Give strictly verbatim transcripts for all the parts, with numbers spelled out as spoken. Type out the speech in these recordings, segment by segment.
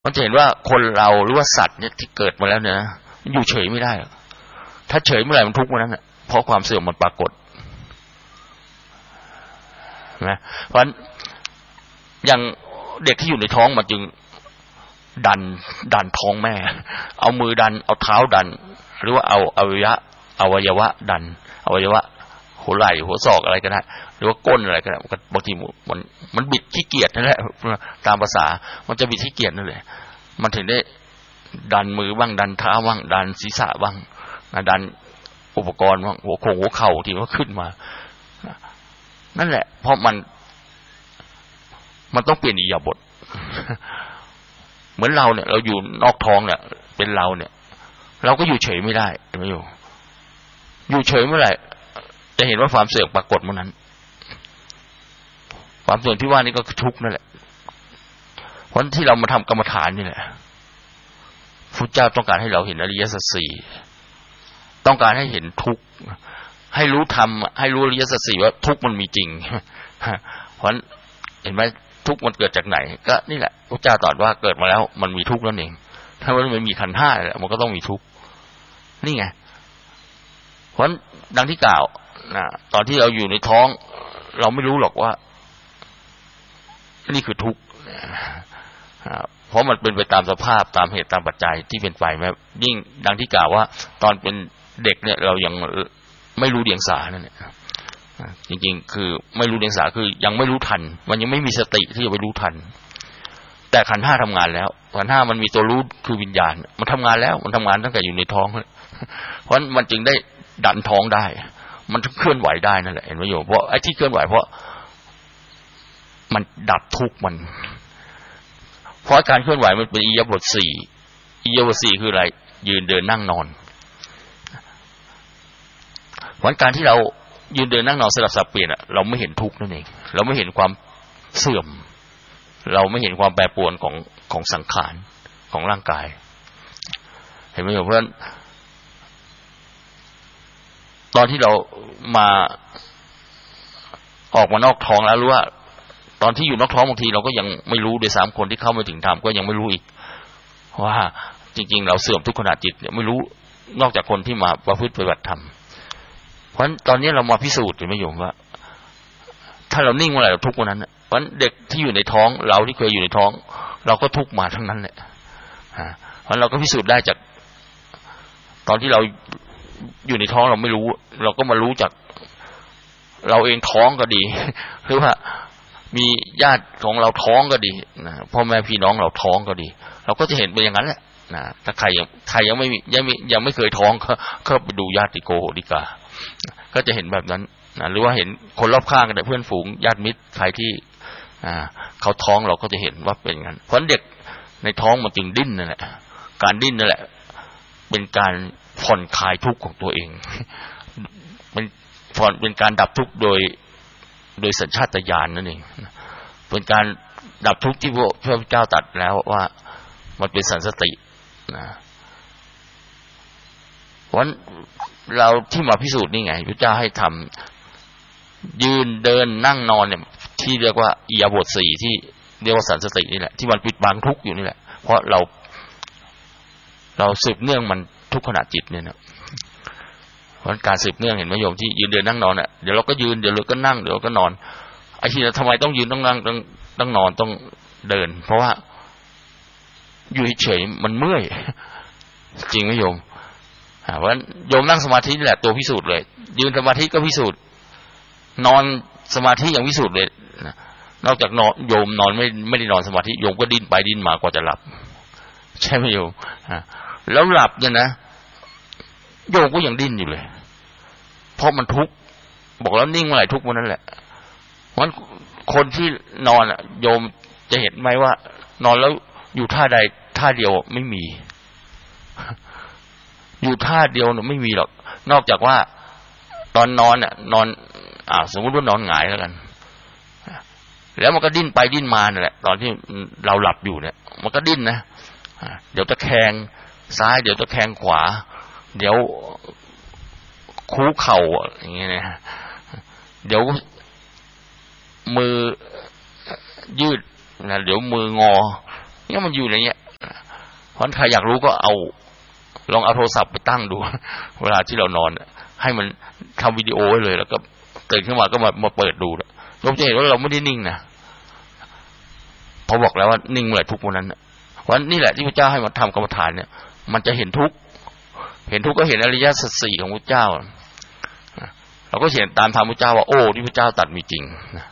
มันจะเห็นว่าคนเราหรือว่าสัตว์เนี่ยที่เกิดมาแล้วเนี่ยมันอยู่เฉยไม่ได้ถ้าเฉยเมื่อไหร่มันทุกข์เมื่อนั้นน่ะเพราะความเสื่อมมันปรากฏนะเพราะฉะนั้นอย่างเด็กที่อยู่ในท้องมันจึงดันดันท้องแม่เอามือดันเอาเท้าดันหรือว่าเอาอวัยวะอวัยวะดันอวัยวะหัวไหล่หัวศอกอะไรก็ได้หรือว่าก้นอะไรก็ได้บางทีมันมันบิดขี้เกียจนั่นแหละตามภาษามันจะบิดขี้เกียจนั่นแหละมันถึงได้ดันมือบ้างดันเท้าบ้างดันศีรษะบ้างดันอุปกรณ์บ้างหัวโขงหัวเข่าที่ว่าขึ้นมานั่นแหละเพราะมันมันต้องเปลี่ยนอิริยาบถเหมือนเราเนี่ยเราอยู่นอกท้องเนี่ยเป็นเราเนี่ยเราก็อยู่เฉยไม่ได้ไม่อยู่อยู่เฉยเมื่อไหร่จะเห็นว่าความเสื่อมปรากฏเมื่อนั้นความเสื่อมที่ว่านี่ก็คือทุกข์นั่นแหละเพราะที่เรามาทำกรรมฐานนี่แหละพุทธเจ้าต้องการให้เราเห็นอริยสัจสี่ต้องการให้เห็นทุกข์ให้รู้ธรรมให้รู้อริยสัจสี่ว่าทุกข์มันมีจริงเพราะเห็นไหมทุกข์มันเกิดจากไหนก็นี่แหละพระเจ้าตรัสว่าเกิดมาแล้วมันมีทุกข์นั่นเองถ้ามันไม่มีขันธ์ห้าแล้วมันก็ต้องมีทุกข์นี่ไงเพราะดังที่กล่าวนะตอนที่เราอยู่ในท้องเราไม่รู้หรอกว่านี่คือทุกข์เพราะมันเป็นไปตามสภาพตามเหตุตามปัจจัยที่เป็นไปแม้ยิ่งดังที่กล่าวว่าตอนเป็นเด็กเนี่ยเรายังไม่รู้เดียงสานั่นแหละจริงๆคือไม่รู้เดียงสาคือยังไม่รู้ทันมันยังไม่มีสติที่จะไปรู้ทันแต่ขันธ์ห้าทำงานแล้วขันธ์ห้ามันมีตัวรู้คือวิญญาณมันทำงานแล้วมันทำงานตั้งแต่อยู่ในท้องเพราะมันจึงได้ดันท้องได้มันเคลื่อนไหวได้นั่นแหละเห็นไหมโยมเพราะไอ้ที่เคลื่อนไหวเพราะมันดับทุกข์มันเพราะการเคลื่อนไหวมันเป็นอิริยาบถสี่อิริยาบถสี่คืออะไรยืนเดินนั่งนอนเพราะการที่เรายืนเดินนั่งนอนสลับสับเปลี่ยนอ่ะเราไม่เห็นทุกข์นั่นเองเราไม่เห็นความเสื่อมเราไม่เห็นความแปรปรวนของของสังขารของร่างกายเห็นไหมโยมเพราะฉะนั้นตอนที่เรามาออกมานอกท้องแล้วรู้ว่าตอนที่อยู่นอกท้องบางทีเราก็ยังไม่รู้โดยสามคนที่เข้ามาถึงธรรมก็ยังไม่รู้อีกว่าจริงๆเราเสื่อมทุกขณะจิตเนี่ยไม่รู้นอกจากคนที่มาประพฤติปฏิบัติธรรมเพราะฉะนั้นตอนนี้เรามาพิสูจน์เห็นไหมโยมว่าถ้าเรานิ่งเมื่อไหร่เราทุกข์เมื่อนั้นเพราะฉะนั้นเด็กที่อยู่ในท้องเราที่เคยอยู่ในท้องเราก็ทุกข์มาทั้งนั้นแหละเพราะเราก็พิสูจน์ได้จากตอนที่เราอยู่ในท้องเราไม่รู้เราก็มารู้จากเราเองท้องก็ดีหรือว่ามีญาติของเราท้องก็ดีนะพ่อแม่พี่น้องเราท้องก็ดีเราก็จะเห็นเป็นอย่างนั้นแหละนะถ้าใครยังใครยังไม่มียังไม่ยังไม่เคยท้องก็ก็ไปดูญาติโกโหติกาก็จะเห็นแบบนั้นนะหรือว่าเห็นคนรอบข้างกันเพื่อนฝูงญาติมิตรใครที่อ่าเขาท้องเราก็จะเห็นว่าเป็นอย่างนั้นเพราะเด็กในท้องมันจึงดิ้นนั่นแหละการดิ้นนั่นแหละเป็นการผ่อนคลายทุกข์ของตัวเองเป็นผ่อนเป็นการดับทุกข์โดยโดยสัญชาตญาณนั่นเองเป็นการดับทุกข์ที่พระพุทธเจ้าตรัสแล้วว่ามันเป็นสันสตินะเพราะเราที่มาพิสูจน์นี่ไงพระเจ้าให้ทำยืนเดินนั่งนอนเนี่ยที่เรียกว่าอิริยาบถสี่ที่เรียกว่าสันสตินี่แหละที่มันปิดบังทุกข์อยู่นี่แหละเพราะเราเราสืบเนื่องมันทุกขณะจิตเนี่ยนะเพราะการสืบเนื่องเห็นไหมโยมที่ยืนเดินนั่งนอนอ่ะเดี๋ยวเราก็ยืนเดี๋ยวเราก็นั่งเดี๋ยวเราก็นอนไอ้ที่ทำไมต้องยืนต้องนั่งต้องต้องนอนต้องเดินเพราะว่าอยู่เฉยมันเมื่อยจริงไหมโยมเพราะฉะนั้นโยมนั่งสมาธินี่แหละตัวพิสูจน์เลยยืนสมาธิก็พิสูจน์นอนสมาธิอย่างพิสูจน์เลยนอกจากนอนโยมนอนไม่ไม่ได้นอนสมาธิโยมก็ดิ้นไปดิ้นมากว่าจะหลับใช่ไหมโยมแล้วหลับเนี่ยนะโยมก็ยังดิ้นอยู่เลยเพราะมันทุกข์บอกแล้วนิ่งเมื่อไหร่ทุกข์เมื่อนั้นแหละเพราะคนที่นอนอ่ะโยมจะเห็นไหมว่านอนแล้วอยู่ท่าใดท่าเดียวไม่มีอยู่ท่าเดียวเนี่ยไม่มีหรอกนอกจากว่าตอนนอนอ่ะนอนอ่าสมมติว่านอนหงายแล้วกันแล้วมันก็ดิ้นไปดิ้นมาเนี่ยแหละตอนที่เราหลับอยู่เนี่ยมันก็ดิ้นนะเดี๋ยวตะแคงซ้ายเดี๋ยวตะแคงขวาเดี๋ยวคูเข่าอย่างเงี้ยนะเดี๋ยวมือยืดนะเดี๋ยวมืองอเนี่ยมันอยู่ในเนี้ยราะใครอยากรู้ก็เอาลองเอาโทรศัพท์ไปตั้งดูเวลาที่เรานอนให้มันทำวิดีโอไว้เลยแล้วก็ตื่นขึ้นมาก็มามาเปิดดูโยมจะเห็นว่าเราไม่ได้นิ่งนะพอบอกแล้วว่านิ่งเมื่อไหร่ทุกวันนั้นเพราะนี่แหละที่พระเจ้าให้มาทำกรรมฐานเนี่ยมันจะเห็นทุกเห็นทุกก็เห็นอริยสัจสี่ของพระเจ้าเราก็เห็นตามธรรมพระเจ้าว่าโอ้ที่พระเจ้าตรัสมีจริง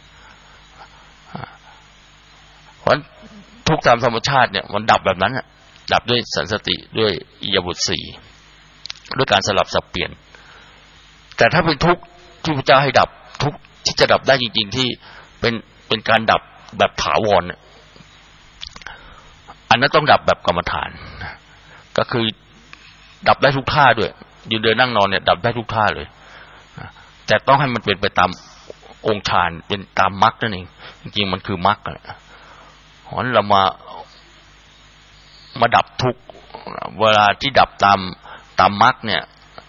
เพราะทุกตามธรรมชาติเนี่ยมันดับแบบนั้นดับด้วยสันสติด้วยอิยาบถสี่ด้วยการสลับสับเปลี่ยนแต่ถ้าเป็นทุกข์ที่พระเจ้าให้ดับทุกข์ที่จะดับได้จริงๆที่เป็นเป็นการดับแบบถาวรเนี่ยอันนั้นต้องดับแบบกรรมฐานก็คือดับได้ทุกท่าด้วยยืนเดินนั่งนอนเนี่ยดับได้ทุกท่าเลยแต่ต้องให้มันเป็นไปตามองค์ฌานเป็นตามมรรคนั่นเองจริงๆมันคือมรรคแหละเพราะฉะนั้นเรามามาดับทุกข์เวลาที่ดับตามตามมรรคเนี่ย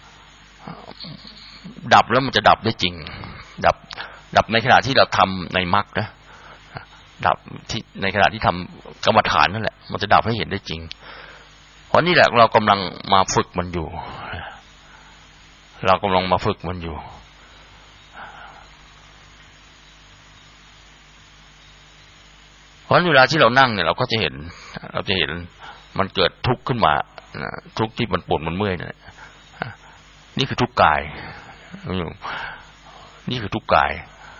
ดับแล้วมันจะดับได้จริงดับดับในขณะที่เราทำในมรรคนะดับที่ในขณะที่ทำกรรมฐานนั่นแหละมันจะดับให้เห็นได้จริงเพราะนี่แหละเรากำลังมาฝึกมันอยู่เรากำลังมาฝึกมันอยู่เพราะเวลาที่เรานั่งเนี่ยเราก็จะเห็นเราจะเห็นมันเกิดทุกข์ขึ้นมาทุกข์ที่มันปวดมันเมื่อยเนี่ยนี่คือทุกข์กายนี่คือทุกข์กาย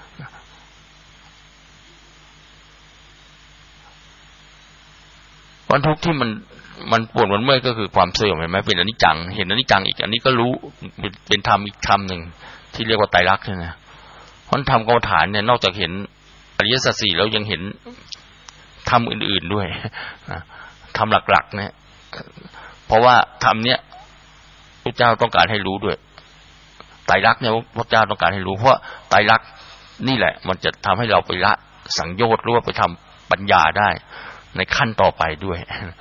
วันทุกข์ที่มันมันปวดมันเมื่อยก็คือความเสื่อมเห็นไหมเป็นอนิจจังเห็นอนิจจังอีกอันนี้ก็รู้เป็นธรรมอีกธรรมหนึ่งที่เรียกว่าไตรลักษณ์นี่นะเพราะธรรมกรรมฐานเนี่ยนอกจากเห็นอริยสัจสี่แล้วยังเห็นธรรมอื่นๆด้วยธรรมหลักๆเนี่ยเพราะว่าธรรมเนี้ยพระเจ้าต้องการให้รู้ด้วยไตรลักษณ์เนี่ยพระเจ้าต้องการให้รู้เพราะไตรลักษณ์นี่แหละมันจะทำให้เราไปละสังโยชน์หรือว่าไปทำปัญญาได้ในขั้นต่อไปด้วย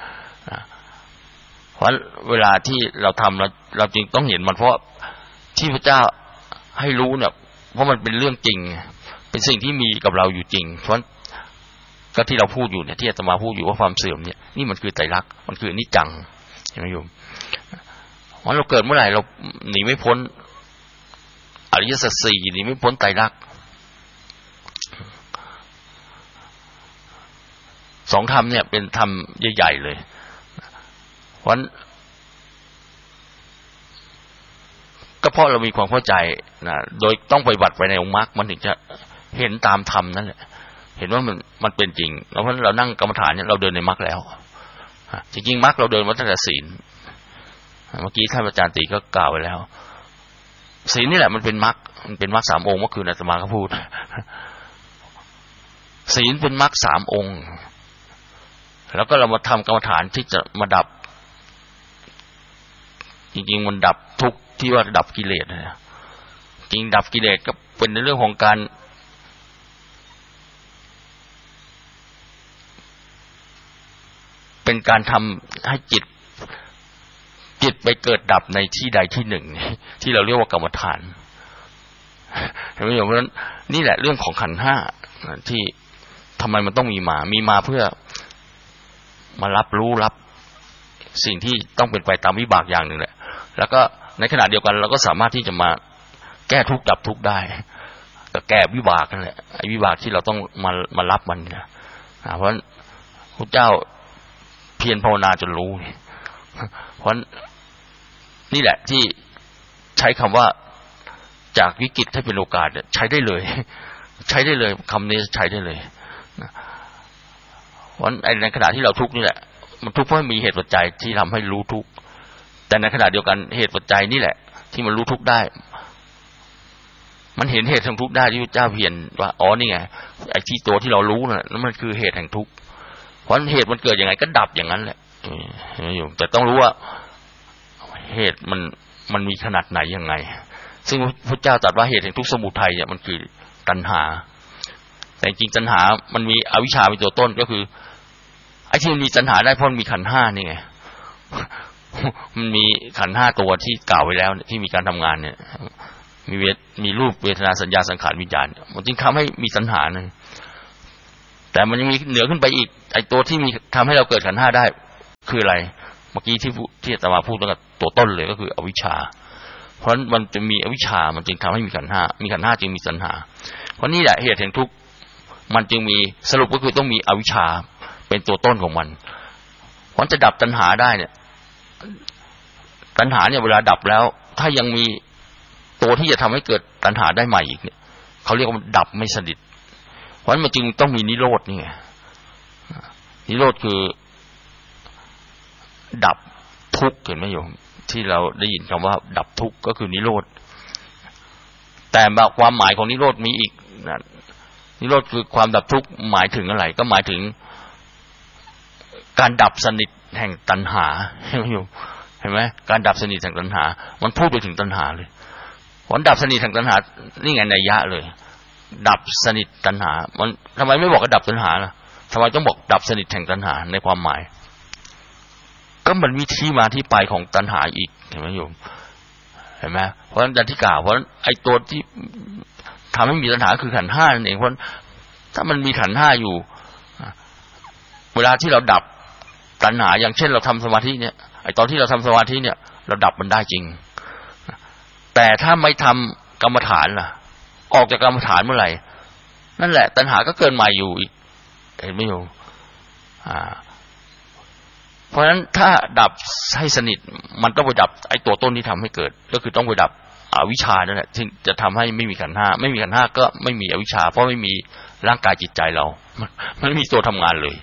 เพราะเวลาที่เราทำเราเราจึงต้องเห็นมันเพราะที่พระเจ้าให้รู้เนี่ยเพราะมันเป็นเรื่องจริงเป็นสิ่งที่มีกับเราอยู่จริงเพราะก็ที่เราพูดอยู่เนี่ยที่อาตมาพูดอยู่ว่าความเสื่อมเนี่ยนี่มันคือไตรลักษณ์มันคืออนิจจังเห็นไหมโยมเพราะเราเกิดเมื่อไหร่เราหนีไม่พ้นอริยสัจสี่หนีไม่พ้นไตรลักษณ์สองธรรมเนี่ยเป็นธรรมใหญ่ๆเลยเพราะก็เพราะเรามีความเข้าใจนะโดยต้องปฏิบัติไปในองค์มรรคมันถึงจะเห็นตามธรรมนั่นแหละเห็นว่ามันมันเป็นจริงแล้วเพราะเรานั่งกรรมฐานเนี่ยเราเดินในมรรคแล้วจริงๆมรรคเราเดินมาตั้งแต่ศีลเมื่อกี้ท่านอาจารย์ตีก็กล่าวไว้แล้วศีลนี่แหละมันเป็นมรรคมันเป็นมรรคสามองค์เมื่อคืนอาตมาก็พูดศีลเป็นมรรคสามองค์แล้วก็เรามาทำกรรมฐานที่จะมาดับจริงๆมันดับทุกข์ที่ว่าดับกิเลสนะจริงดับกิเลสก็เป็นในเรื่องของการเป็นการทำให้จิตจิตไปเกิดดับในที่ใดที่หนึ่งที่เราเรียกว่ากรรมฐานเห็นไหมโยมเพราะฉะนั้นนี่แหละเรื่องของขันธ์ห้าที่ทำไมมันต้องมีมามีมาเพื่อมารับรู้รับสิ่งที่ต้องเป็นไปตามวิบากอย่างหนึ่งแหละแล้วก็ในขณะเดียวกันเราก็สามารถที่จะมาแก้ทุกข์ดับทุกข์ได้ก็แก้วิบากนั่นแหละไอ้วิบากที่เราต้องมามารับมันนะเพราะพระเจ้าเพียรภาวนาจนรู้เพราะนี่แหละที่ใช้คำว่าจากวิกฤตให้เป็นโอกาสใช้ได้เลยใช้ได้เลยคำนี้ใช้ได้เลยเพราะในขณะที่เราทุกข์นี่แหละมันทุกข์เพราะมีเหตุปัจจัยที่ทำให้รู้ทุกข์แต่ในขณะเดียวกันเหตุปัจจัยนี่แหละที่มันรู้ทุกข์ได้มันเห็นเหตุแห่งทุกข์ได้ที่พระเจ้าเพียรว่าอ๋อนี่ไงไอ้ที่ตัวที่เรารู้น่ะนั่นมันคือเหตุแห่งทุกข์เพราะเหตุมันเกิดยังไงก็ดับอย่างนั้นแหละอยู่แต่ต้องรู้ว่าเหตุมันมันมีขนาดไหนยังไงซึ่งพระเจ้าตรัสว่าเหตุแห่งทุกข์สมุทัยเนี่ยมันคือตัณหาแต่จริงตัณหามันมีอวิชชาเป็นตัวต้นก็คือไอ้ที่มันมีตัณหาได้เพราะมันมีขันธ์ห้านี่ไงมันมีขันธ์ห้าตัวที่กล่าวไว้แล้วที่มีการทำงานเนี่ยมีเวทมีรูปเวทนาสัญญาสังขารวิญญาณมันจึงทำให้มีตัณหานึงแต่มันยังมีเหนือขึ้นไปอีกไอ้ตัวที่มีทำให้เราเกิดขันธ์ห้าได้คืออะไรเมื่อกี้ที่ที่อาตมาพูดตั้งแต่ตัวต้นเลยก็คืออวิชชาเพราะมันจะมีอวิชชามันจึงทำให้มีขันธ์ห้ามีขันธ์ห้าจึงมีตัณหาเพราะนี่แหละเหตุแห่งทุกข์มันจึงมีสรุปก็คือต้องมีอวิชชาเป็นตัวต้นของมันเพราะจะดับตัณหาได้เนี่ยตัณหาเนี่ยเวลาดับแล้วถ้ายังมีตัวที่จะทำให้เกิดตัณหาได้ใหม่อีกเนี่ยเขาเรียกว่าดับไม่สนิทเพราะฉะนั้นมันจึงต้องมีนิโรธนี่ไงนิโรธคือดับทุกข์เห็นไหมโยมที่เราได้ยินคำว่าดับทุกข์ก็คือนิโรธแต่ความหมายของนิโรธมีอีกนะนิโรธคือความดับทุกข์หมายถึงอะไรก็หมายถึงการดับสนิทแห่งตัณหาเห็นไหมโยมเห็นไหมการดับสนิทแห่งตัณหามันพูดไปถึงตัณหาเลยผลดับสนิทแห่งตัณหานี่ไงนัยยะเลยดับสนิทตัณหามันทำไมไม่บอกว่าดับตัณหาล่ะทำไมต้องบอกดับสนิทแห่งตัณหาในความหมายก็มันมีที่มาที่ไปของตัณหาอีกเห็นไหมโยมเห็นไหมเพราะฉะนั้นดันที่กล่าวเพราะไอ้ตัวที่ทำให้มีตัณหาคือขันธ์ห้านั่นเองเพราะถ้ามันมีขันธ์ห้าอยู่เวลาที่เราดับตัณหาอย่างเช่นเราทำสมาธิเนี่ยไอ้ตอนที่เราทำสมาธิเนี่ยเราดับมันได้จริงแต่ถ้าไม่ทำกรรมฐานล่ะออกจากกรรมฐานเมื่อไหร่นั่นแหละตัณหาก็เกินใหม่อยู่อีกเห็นไหมโยมอ่าเพราะฉะนั้นถ้าดับให้สนิทมันต้องไปดับไอ้ตัวต้นที่ทำให้เกิดก็คือต้องไปดับอวิชชานั่นแหละที่จะทำให้ไม่มีขันธ์ห้าไม่มีขันธ์ห้าก็ไม่มีอวิชชาเพราะไม่มีร่างกายจิตใจเรามันไม่มีตัวทำงานเลย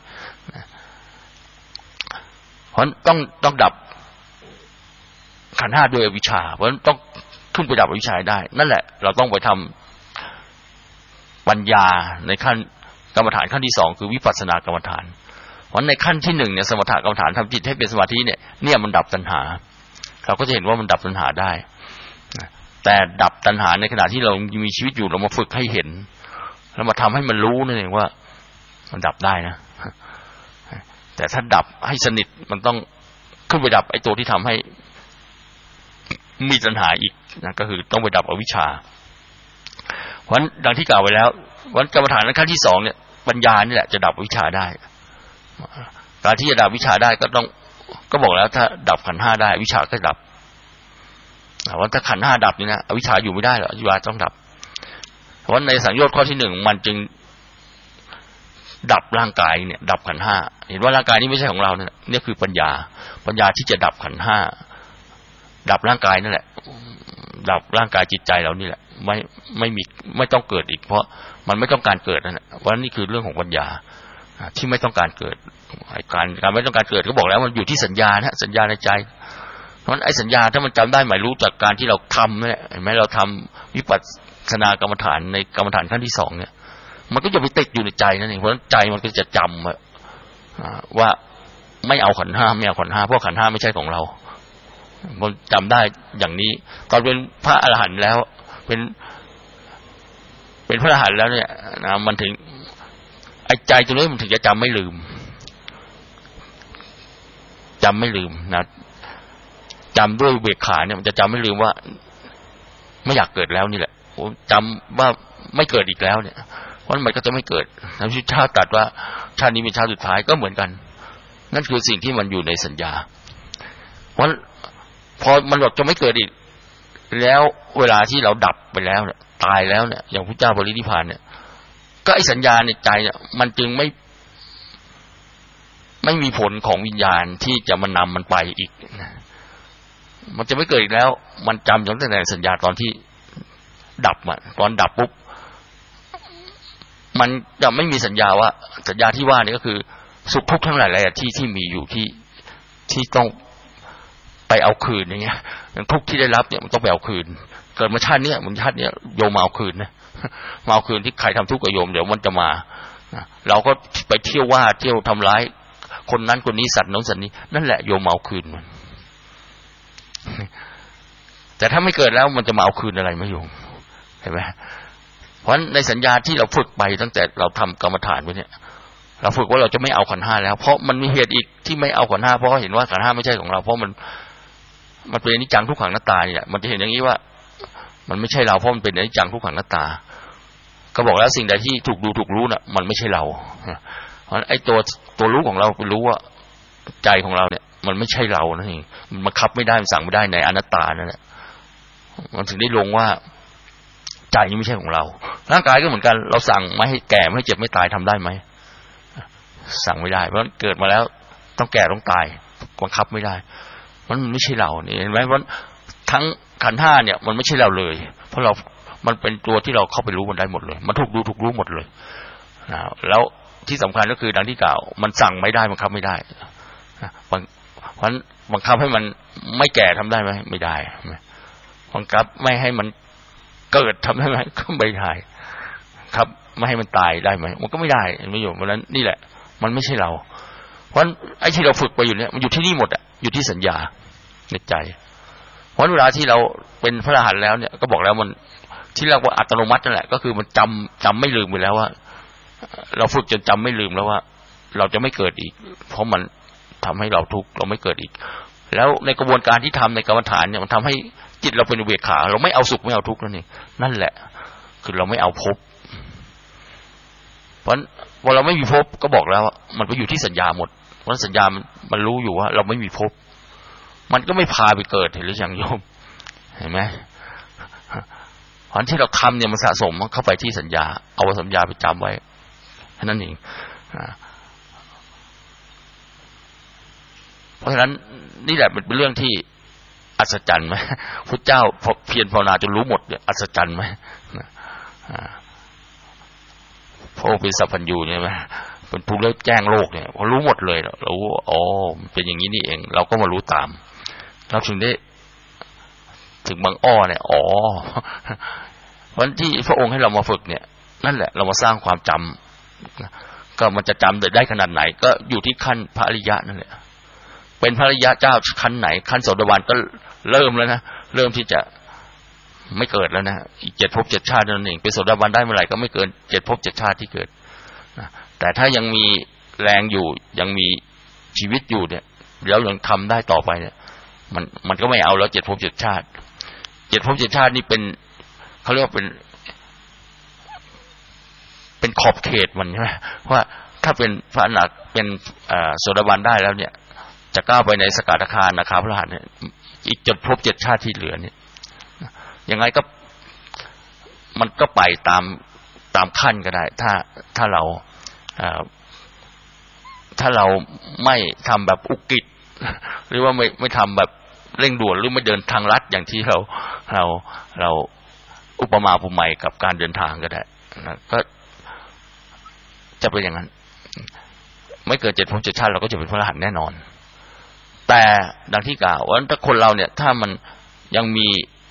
เพราะต้องต้องดับขันธ์ห้าด้วยอวิชชาเพราะฉะนั้นต้องขึ้นไปดับอวิชชาได้นั่นแหละเราต้องไปทำปัญญาในขั้นกรรมฐานขั้นที่สองคือวิปัสสนากรรมฐานเพราะในขั้นที่หนึ่งเนี่ยสมถะกรรมฐานทำจิตให้เป็นสมาธิเนี่ยเนี่ยมันดับตัณหาเราก็จะเห็นว่ามันดับตัณหาได้แต่ดับตัณหาในขณะที่เรามีชีวิตอยู่เรามาฝึกให้เห็นแล้วมาทำให้มันรู้นั่นเองว่ามันดับได้นะแต่ถ้าดับให้สนิทมันต้องขึ้นไปดับไอ้ตัวที่ทำให้มีตัณหาอีกนะก็คือต้องไปดับอวิชชาเพราะฉะนั้นดังที่กล่าวไว้แล้ววันกรรมฐานในขั้นที่สองเนี่ยปัญญานี่แหละจะดับอวิชชาได้การที่จะดับวิชาได้ก็ต้องก็บอกแล้วถ้าดับขันธ์ห้าได้วิชาก็ดับว่าถ้าขันธ์ห้าดับนี่นะอวิชชาอยู่ไม่ได้หรอกวิชาต้องดับเพราะในสังโยชน์ข้อที่หนึ่งมันจึงดับร่างกายเนี่ยดับขันธ์ห้าเห็นว่าร่างกายนี้ไม่ใช่ของเราเนี่ยนี่คือปัญญาปัญญาที่จะดับขันธ์ห้าดับร่างกายนั่นแหละดับร่างกายจิตใจเรานี่แหละไม่ไม่มีไม่ต้องเกิดอีกเพราะมันไม่ต้องการเกิดนั่นแหละเพราะนี่คือเรื่องของปัญญาที่ไม่ต้องการเกิดการการไม่ต้องการเกิดก็บอกแล้วมันอยู่ที่สัญญานะสัญญาในใจเพราะฉะนั้นไอ้สัญญาถ้ามันจำได้หมายรู้จากการที่เราทำเนี่ยเห็นไหมเราทำวิปัสสนากรรมฐานในกรรมฐานขั้นที่สองเนี่ยมันก็จะไปติดอยู่ในใจนั่นเองเพราะฉะนั้นใจมันก็จะจำว่าไม่เอาขันธ์ห้าไม่เอาขันธ์ห้าเพราะขันธ์ห้าไม่ใช่ของเรามันจำได้อย่างนี้ตอนเป็นพระอรหันต์แล้วเป็นเป็นพระอรหันต์แล้วเนี่ยนะมันถึงไอ้ใจตรงนี้มันถึงจะจำไม่ลืมจำไม่ลืมนะจำด้วยเวขาเนี่ยมันจะจำไม่ลืมว่าไม่อยากเกิดแล้วนี่แหละจำว่าไม่เกิดอีกแล้วเนี่ยเพราะมันก็จะไม่เกิดพระพุทธเจ้าตรัสว่าชาตินี้เป็นชาติสุดท้ายก็เหมือนกันนั่นคือสิ่งที่มันอยู่ในสัญญาเพราะพอมันหลดจะไม่เกิดอีกแล้วเวลาที่เราดับไปแล้วเนี่ยตายแล้วเนี่ยอย่างพระเจ้าปรินิพพานเนี่ยก็ไอ้สัญญาในใจเนี่ยมันจึงไม่ไม่มีผลของวิญญาณที่จะมานำมันไปอีกมันจะไม่เกิดอีกแล้วมันจำตั้งแต่สัญญาตอนที่ดับมาตอนดับปุ๊บมันจะไม่มีสัญญาว่าสัญญาที่ว่านี่ก็คือสุขทุกข์ทั้งหลายแหละที่ที่มีอยู่ที่ที่ต้องไปเอาคืนอย่างเงี้ยทุกข์ที่ได้รับเนี่ยมันต้องไปเอาคืนเกิดมาชาตินี้มันชาตินี้โยมมาเอาคืนนะมาเอาคืนที่ใครทำทุกข์กับโยมเดี๋ยวมันจะมาเราก็ไปเที่ยวว่าเที่ยวทำร้ายคนนั้นคนนี้สัตว์โน้นสัตว์นี้นั่นแหละโยมมาเอาคืนมันแต่ถ้าไม่เกิดแล้วมันจะมาเอาคืนอะไรไม่โยมเห็นไหมเพราะในสัญญาที่เราฝึกไปตั้งแต่เราทำกรรมฐานไว้เนี่ยเราฝึกว่าเราจะไม่เอาขันธ์ห้าแล้วเพราะมันมีเหตุอีกที่ไม่เอาขันธ์ห้าเพราะเห็นว่าขันธ์ห้าไม่ใช่ของเราเพราะมันมันเป็นอนิจจังทุกขังอนัตตาเนี่ยมันจะเห็นอย่างนี้ว่ามันไม่ใช่เราเพราะมันเป็นอนิจจังทุกขังอนัตตาก็บอกแล้วสิ่งใดที่ถูกดูถูกรู้น่ะมันไม่ใช่เราเพราะไอ้ตัวตัวรู้ของเราไปรู้ว่าใจของเราเนี่ยมันไม่ใช่เรานั่นเองมันบังคับไม่ได้มันสั่งไม่ได้ในอนัตตานั่นแหละมันถึงได้ลงว่าใจนี้ไม่ใช่ของเราร่างกายก็เหมือนกันเราสั่งไม่ให้แก่ไม่ให้เจ็บไม่ตายทำได้ไหมสั่งไม่ได้เพราะเกิดมาแล้วต้องแก่ต้องตายบังคับไม่ได้มันไม่ใช่เรานี่เห็นไหมเพราะทั้งขันธ์ห้าเนี่ยมันไม่ใช่เราเลยเพราะเรามันเป็นตัวที่เราเข้าไปรู้มันได้หมดเลยมันถูกดูถูกรู้หมดเลยนะแล้วที่สำคัญก็คือดังที่กล่าวมันสั่งไม่ได้บังคับไม่ได้เพราะฉะนั้นบังคับให้มันไม่แก่ทำได้ไหมไม่ได้บังคับไม่ให้มันเกิดทำได้ไหมก็ไม่ได้ครับไม่ให้มันตายได้ไหมมันก็ไม่ได้ไม่อยู่เพราะฉะนั้นนี่แหละมันไม่ใช่เราเพราะไอ้ที่เราฝึกไปอยู่เนี่ยมันอยู่ที่นี่หมดอ่ะอยู่ที่สัญญาในใจเพราะเวลาที่เราเป็นพระอรหันต์แล้วเนี่ยก็บอกแล้วมันที่เรียกว่าอัตโนมัตินั่นแหละก็คือมันจำจำไม่ลืมไปแล้วว่าเราฝึกจนจำไม่ลืมแล้วว่าเราจะไม่เกิดอีกเพราะมันทำให้เราทุกข์เราไม่เกิดอีกแล้วในกระบวนการที่ทำในกรรมฐานเนี่ยมันทำให้จิตเราเป็นอุเบกขาเราไม่เอาสุขไม่เอาทุกข์นั่นเองนั่นแหละคือเราไม่เอาภพเพราะพอเราไม่มีภพก็บอกแล้วมันไปอยู่ที่สัญญาหมดเพราะสัญญามันมันรู้อยู่ว่าเราไม่มีภพมันก็ไม่พาไปเกิดเห็นหรือยังโยมเห็นไหมเพราะที่เราทำเนี่ยมันสะสมเข้าไปที่สัญญาเอาสัญญาไปจำไว้แค่นั้นเองเพราะฉะนั้นนี่แหละเป็นเรื่องที่อัศจรรย์ไหมพุทธเจ้าเพียรภาวนาจนรู้หมดเนี่ยอัศจรรย์ไหมพระองค์เป็นสัพพัญญูใช่ไหมเป็นผู้เลิศแจ้งโลกเนี่ยพอรู้หมดเลยเรารู้อ๋อเป็นอย่างนี้นี่เองเราก็มารู้ตามเราถึงได้ถึงบางอ้อเนี่ยอ๋อวันที่พระองค์ให้เรามาฝึกเนี่ยนั่นแหละเรามาสร้างความจำก็มันจะจำได้ขนาดไหนก็อยู่ที่ขั้นพระอริยะนั่นแหละเป็นพระอริยะเจ้าขั้นไหนขั้นโสดาบันก็เริ่มแล้วนะเริ่มที่จะไม่เกิดแล้วนะอีกเจ็ดภพเจ็ดชาตินั่นเองเป็นโสดาบันได้เมื่อไหร่ก็ไม่เกินเจ็ดภพเจ็ดชาติที่เกิดแต่ถ้ายังมีแรงอยู่ยังมีชีวิตอยู่เนี่ยแล้วยังทำได้ต่อไปเนี่ยมันมันก็ไม่เอาแล้วเจ็ดภพเจ็ดชาติเจ็ดภพเจ็ดชาตินี่เป็นเขาเรียกว่าเป็นเป็นขอบเขตมันใช่ไหมว่าถ้าเป็นพระอนาคเป็นโสดาบันได้แล้วเนี่ยจะก้าวไปในสกทาคานาคาพระอรหันต์เนี่ยอีกเจ็ดภพเจ็ดชาติที่เหลือเนี่ยยังไงก็มันก็ไปตามตามขั้นก็ได้ถ้าถ้าเราถ้าเราไม่ทำแบบอุกิจหรือว่าไม่ไม่ทำแบบเร่งด่วนหรือไม่เดินทางลัดอย่างที่เราเราเราอุปมาอุปไมยกับการเดินทางก็ได้นะก็จะเป็นอย่างนั้นไม่เกินเจ็ดภพเจ็ดชาติเราก็จะเป็นพระอรหันต์แน่นอนแต่ดังที่กล่าวว่าถ้าคนเราเนี่ยถ้ามันยังมี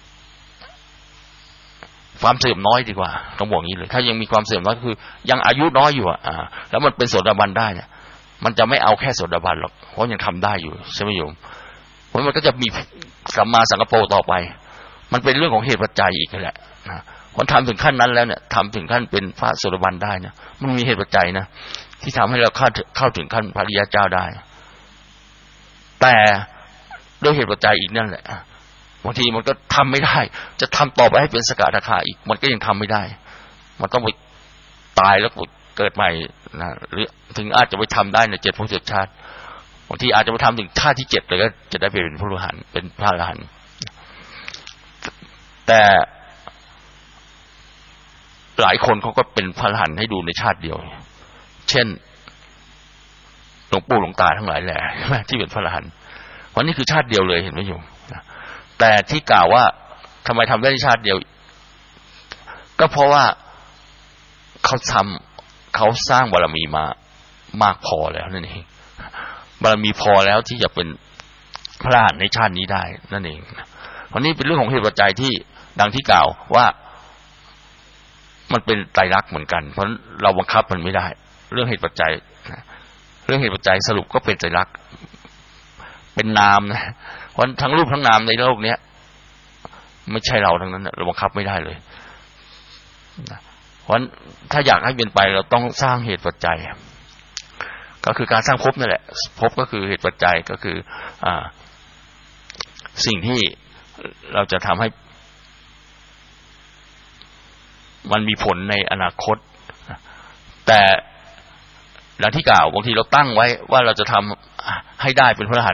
ความเสื่อมน้อยดีกว่าต้องบอกอย่างนี้เลยถ้ายังมีความเสื่อมน้อยก็คือยังอายุน้อยอยู่อ่ะแล้วมันเป็นโสดาบันได้เนี่ยมันจะไม่เอาแค่โสดาบันหรอกเพราะยังทำได้อยู่ใช่ไหมโยมเพราะมันก็จะมีสัมมาสังกัปโปต่อไปมันเป็นเรื่องของเหตุปัจจัยอีกแหละนะพอทำถึงขั้นนั้นแล้วเนี่ยทำถึงขั้นเป็นพระโสดาบันได้เนี่ยมันมีเหตุปัจจัยนะที่ทำให้เราเข้าเข้าถึงขั้นพระอริยเจ้าได้แต่ด้วยเหตุปัจจัยอีกนั่นแหละบางทีมันก็ทำไม่ได้จะทำต่อไปให้เป็นสกทาคาอีกมันก็ยังทำไม่ได้มันต้องไปตายแล้วเกิดใหม่นะหรือถึงอาจจะไปทำได้ในเจ็ดภพเจ็ดชาติบางทีอาจจะไปทำถึงชาติที่เจ็ดเลยก็จะได้เป็นพระอรหันต์เป็นพระอรหันต์แต่หลายคนเขาก็เป็นพระอรหันต์ให้ดูในชาติเดียวเช่นหลวงปู่หลวงตาทั้งหลายแหละที่เป็นพระอรหันต์วันนี้คือชาติเดียวเลยเห็นไหมโยมแต่ที่กล่าวว่าทำไมทำได้ในชาติเดียวก็เพราะว่าเขาทำเขาสร้างบารมีมามากพอแล้วนั่นเองบารมีพอแล้วที่จะเป็นพระอรหันต์ในชาตินี้ได้นั่นเองวันนี้เป็นเรื่องของเหตุปัจจัยที่ดังที่กล่าวว่ามันเป็นไตรลักษณ์เหมือนกันเพราะเราบังคับมันไม่ได้เรื่องเหตุปัจจัยเรื่องเหตุปัจจัยสรุปก็เป็นไตรลักษณ์เป็นนามนะเพราะทั้งรูปทั้งนามในโลกนี้ไม่ใช่เราทั้งนั้นเราบังคับไม่ได้เลยเพราะถ้าอยากให้เป็นไปเราต้องสร้างเหตุปัจจัยก็คือการสร้างภพนั่นแหละภพก็คือเหตุปัจจัยก็คืออ่าสิ่งที่เราจะทำให้มันมีผลในอนาคตแต่ดังที่กล่าวบางทีเราตั้งไว้ว่าเราจะทำให้ได้เป็นพระอรหันต์